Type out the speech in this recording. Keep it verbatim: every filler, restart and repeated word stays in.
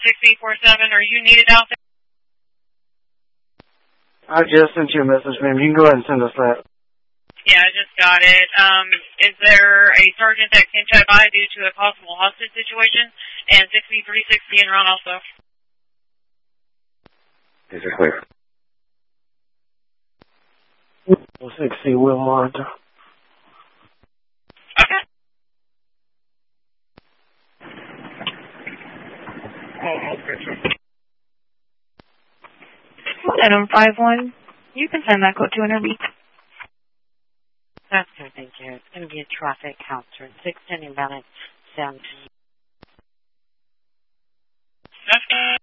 six eight four seven. Are you needed out there? I just sent you a message, ma'am. You can go ahead and send us that. Yeah, I just got it. Um, is there a sergeant that can check by due to a possible hostage situation? And sixty-three sixty en route also. These are clear. sixty Wilmont. Okay. Item five one, you can send that code to an week. That's good, thank you. It's going to be a traffic counter. six ten invalid sound. That's good.